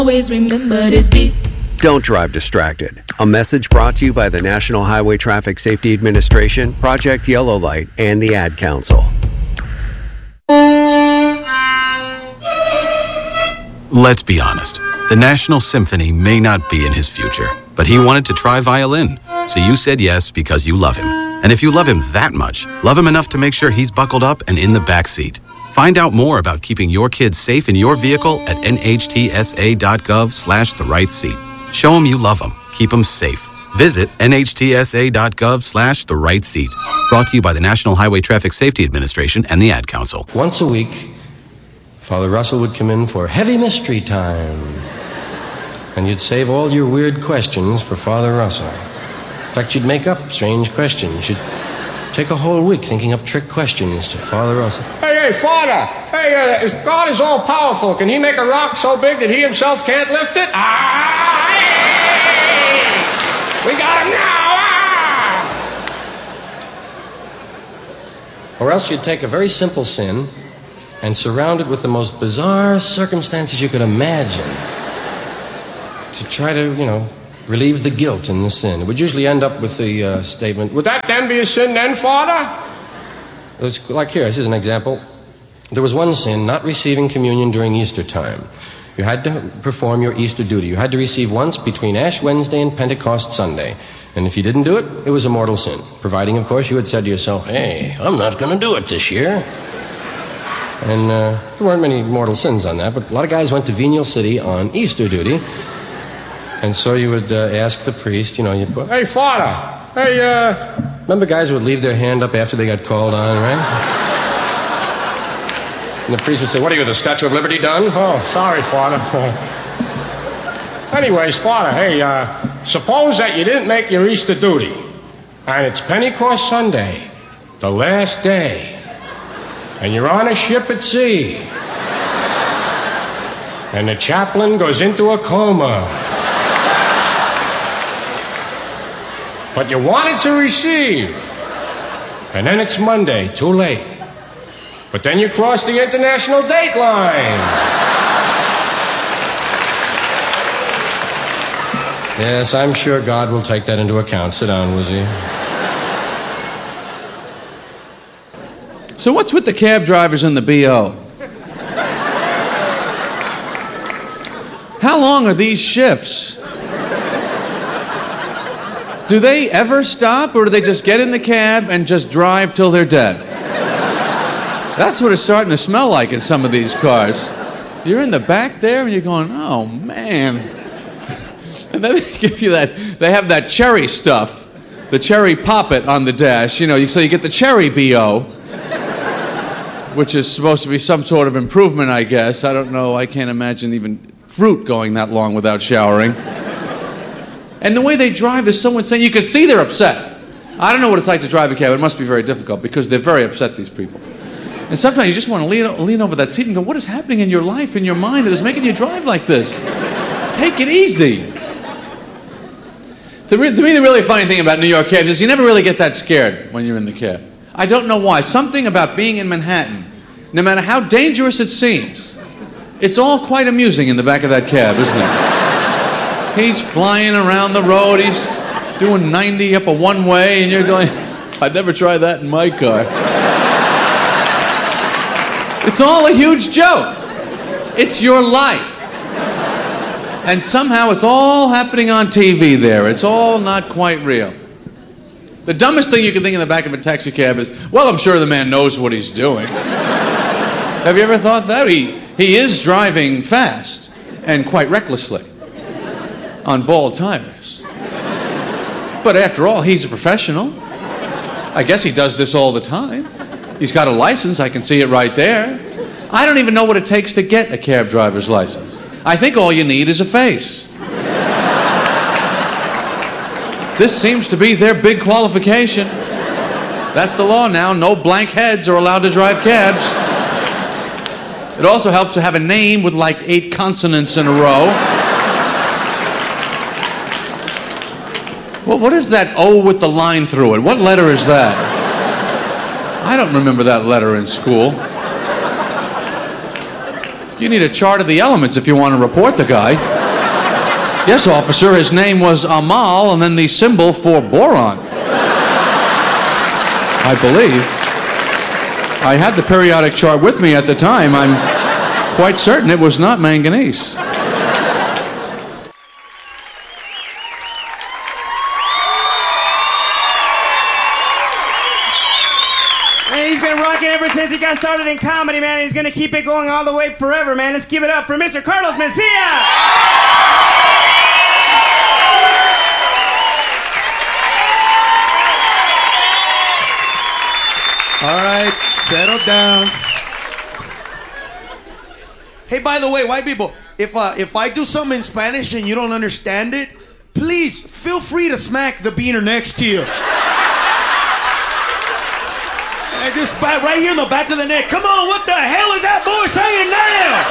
Always remember this beat. Don't drive distracted. A message brought to you by the National Highway Traffic Safety Administration, Project Yellow Light, and the Ad Council. Let's be honest. The National Symphony may not be in his future, but he wanted to try violin. So you said yes because you love him. And if you love him that much, love him enough to make sure he's buckled up and in the back seat. Find out more about keeping your kids safe in your vehicle at nhtsa.gov/the-right-seat. Show him you love him. Keep him safe. Visit nhtsa.gov/the-right-seat. Brought to you by the National Highway Traffic Safety Administration and the Ad Council. Once a week, Father Russell would come in for heavy mystery time. And you'd save all your weird questions for Father Russell. In fact, you'd make up strange questions. You'd take a whole week thinking up trick questions to Father Russell. Hey, Father! Hey, if God is all-powerful, can he make a rock so big that he himself can't lift it? Hey! We got him now! Or else you'd take a very simple sin and surround it with the most bizarre circumstances you could imagine to try to, relieve the guilt in the sin. It would usually end up with the statement, Would that then be a sin then, Father? It's like here, this is an example. There was one sin, not receiving communion during Easter time. You had to perform your Easter duty. You had to receive once between Ash Wednesday and Pentecost Sunday. And if you didn't do it, it was a mortal sin. Providing, of course, you had said to yourself, hey, I'm not going to do it this year. And there weren't many mortal sins on that, but a lot of guys went to Venial City on Easter duty. And so you would ask the priest, you'd go, Hey, Father! Hey, Remember guys who would leave their hand up after they got called on, right? And the priest would say, what are you, the Statue of Liberty done? Oh, sorry, Father. Anyways, Father, hey, suppose that you didn't make your Easter duty, and it's Pentecost Sunday, the last day, and you're on a ship at sea, and the chaplain goes into a coma. But you wanted to receive, and then it's Monday, too late. But then you cross the international date line. Yes, I'm sure God will take that into account. Sit down, Wizzy. So what's with the cab drivers and the BO? How long are these shifts? Do they ever stop, or do they just get in the cab and just drive till they're dead? That's what it's starting to smell like in some of these cars. You're in the back there and you're going, oh man. And then they give you that, they have that cherry stuff, the cherry poppet on the dash, so you get the cherry BO, which is supposed to be some sort of improvement, I guess. I don't know, I can't imagine even fruit going that long without showering. And the way they drive, there's someone saying, you can see they're upset. I don't know what it's like to drive a cab. It must be very difficult because they're very upset, these people. And sometimes you just want to lean over that seat and go, what is happening in your life, in your mind that is making you drive like this? Take it easy. To me, the really funny thing about New York cabs is you never really get that scared when you're in the cab. I don't know why. Something about being in Manhattan, no matter how dangerous it seems, it's all quite amusing in the back of that cab, isn't it? He's flying around the road, he's doing 90 up a one-way, and you're going, I'd never try that in my car. It's all a huge joke. It's your life. And somehow it's all happening on TV there. It's all not quite real. The dumbest thing you can think in the back of a taxi cab is, well, I'm sure the man knows what he's doing. Have you ever thought that? He is driving fast and quite recklessly on bald tires. But after all, he's a professional. I guess he does this all the time. He's got a license, I can see it right there. I don't even know what it takes to get a cab driver's license. I think all you need is a face. This seems to be their big qualification. That's the law now. No blank heads are allowed to drive cabs. It also helps to have a name with like 8 consonants in a row. Well, what is that O with the line through it? What letter is that? I don't remember that letter in school. You need a chart of the elements if you want to report the guy. Yes, officer, his name was Amal, and then the symbol for boron. I believe. I had the periodic chart with me at the time. I'm quite certain it was not manganese. And he's been rocking ever since he got started in comedy, man. He's gonna keep it going all the way forever, man. Let's give it up for Mr. Carlos Mencia. All right, settle down. Hey, by the way, white people, if I do something in Spanish and you don't understand it, please feel free to smack the beaner next to you. Just right here in the back of the neck. Come on, what the hell is that boy saying now?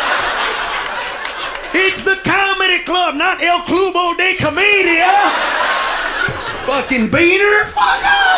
It's the comedy club, not El Clubo de Comedia. Fucking beaner, fuck up.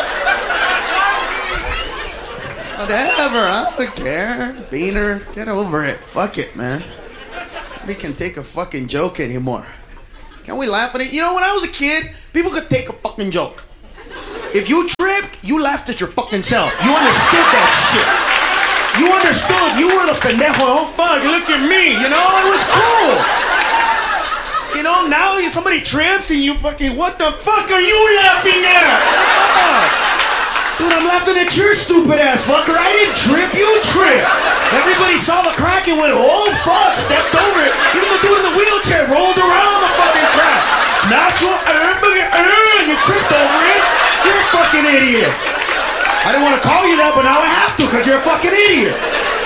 Whatever, I don't care. Beaner, get over it. Fuck it, man. Nobody can take a fucking joke anymore. Can we laugh at it? You know, when I was a kid, people could take a fucking joke. If you tripped, you laughed at your fucking self. You understood that shit. You understood. You were the pendejo. Oh, fuck, look at me. You know, it was cool. You know, now somebody trips and you fucking, what the fuck are you laughing at? Dude, I'm laughing at your stupid ass, fucker. I didn't trip, you tripped. Everybody saw the crack and went, oh, fuck, stepped over it. Even the dude in the wheelchair rolled around the fucking crack. Nacho, you tripped over it. You're a fucking idiot. I didn't want to call you that, but now I have to because you're a fucking idiot.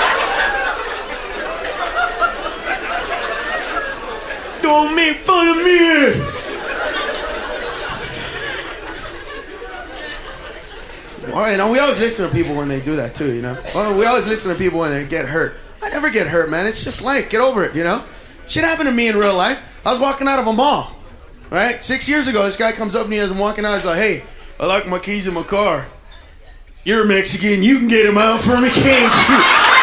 Don't make fun of me. Well, you know, we always listen to people when they do that too, you know? Well, we always listen to people when they get hurt. I never get hurt, man. It's just life. Get over it, you know? Shit happened to me in real life. I was walking out of a mall, right? 6 years ago, this guy comes up to me as I'm walking out. He's like, hey, I like my keys in my car. You're Mexican. You can get them out for me, can't you?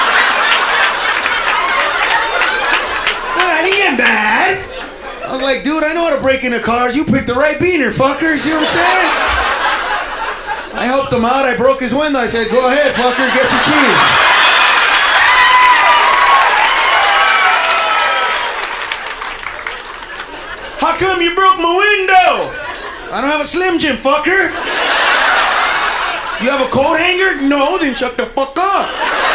That ain't bad. I was like, dude, I know how to break into cars. You picked the right beaner, fucker. See what I'm saying? I helped him out. I broke his window. I said, go ahead, fucker, get your keys. How come you broke my window? I don't have a Slim Jim, fucker. You have a coat hanger? No, then shut the fuck up.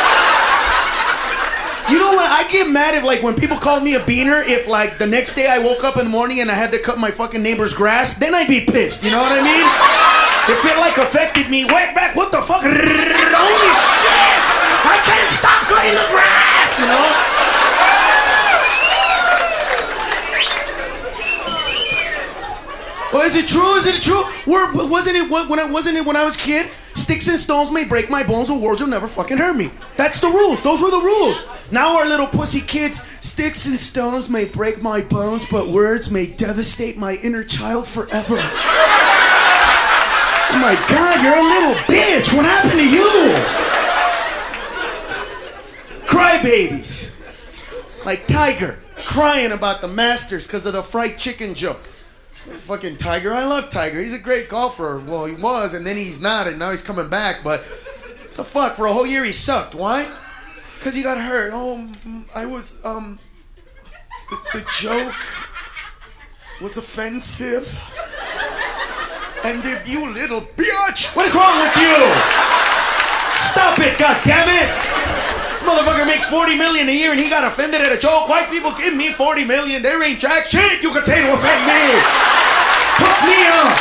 You know what? I get mad if, like, when people call me a beaner, if, like, the next day I woke up in the morning and I had to cut my fucking neighbor's grass, then I'd be pissed. You know what I mean? It felt like affected me. Wait back, what the fuck? Holy shit! I can't stop cutting the grass, you know? Well, is it true? Is it true? Wasn't it when I was a kid? Sticks and stones may break my bones, but words will never fucking hurt me. That's the rules. Those were the rules. Now our little pussy kids, sticks and stones may break my bones, but words may devastate my inner child forever. Oh my God, you're a little bitch. What happened to you? Crybabies. Like Tiger, crying about the Masters because of the fried chicken joke. Fucking Tiger, I love Tiger. He's a great golfer. Well, he was, and then he's not, and now he's coming back. But the fuck, for a whole year he sucked. Why? Because he got hurt. Oh, I was, the joke was offensive. And if you little bitch, what is wrong with you? Stop it, goddammit! This motherfucker makes $40 million a year and he got offended at a joke. White people give me $40 million. There ain't jack shit you can say to offend me. Put me up.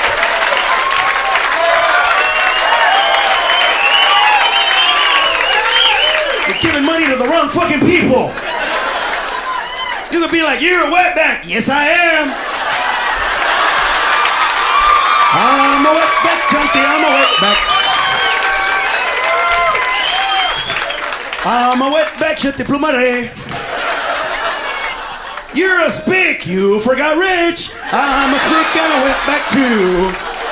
You're giving money to the wrong fucking people. You could be like, you're a wetback. Yes, I am. I'm a wetback, Junkie. I'm a wetback. I'm a wetback, je te plumaré. You're a spick, you forgot rich. I'm a spick and a wetback too.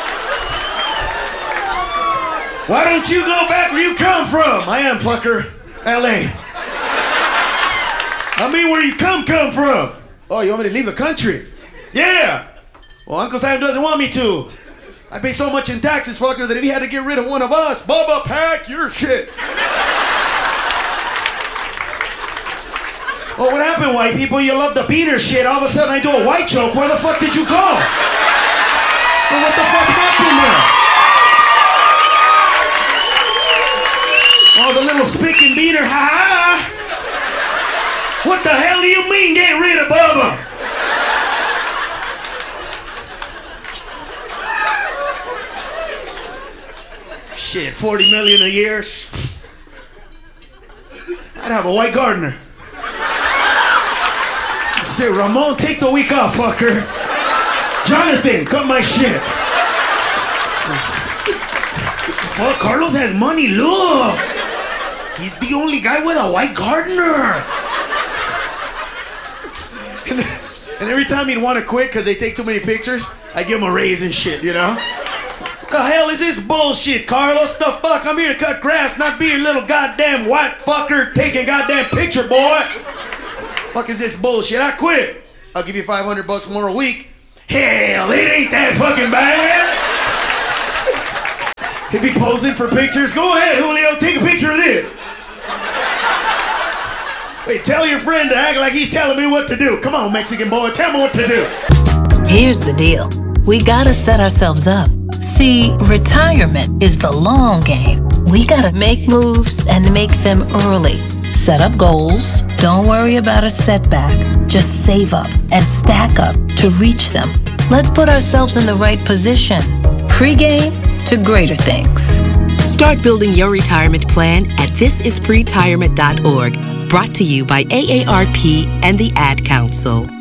Why don't you go back where you come from? I am, fucker. L.A. I mean where you come from. Oh, you want me to leave the country? Yeah. Well, Uncle Sam doesn't want me to. I pay so much in taxes, fucker, that if he had to get rid of one of us, Bubba, pack your shit. Oh, what happened, white people? You love the beaner shit. All of a sudden, I do a white joke. Where the fuck did you go? Well, what the fuck happened there? Oh, the little speaking beaner. Ha-ha. What the hell do you mean, get rid of Bubba? Shit, 40 million a year. I'd have a white gardener. Say, Ramon, take the week off, fucker. Jonathan, cut my shit. Oh, Carlos has money, look. He's the only guy with a white gardener. And every time he'd want to quit because they take too many pictures, I give him a raise and shit, you know? What the hell is this bullshit, Carlos? The fuck? I'm here to cut grass, not be your little goddamn white fucker taking goddamn picture, boy. Fuck is this bullshit? I quit. I'll give you $500 more a week. Hell, it ain't that fucking bad. He'd be posing for pictures. Go ahead, Julio, take a picture of this. Wait, tell your friend to act like he's telling me what to do. Come on, Mexican boy, tell me what to do. Here's the deal. We gotta set ourselves up. See, retirement is the long game. We gotta make moves and make them early. Set up goals. Don't worry about a setback. Just save up and stack up to reach them. Let's put ourselves in the right position. Pre-game to greater things. Start building your retirement plan at thisispretirement.org. Brought to you by AARP and the Ad Council.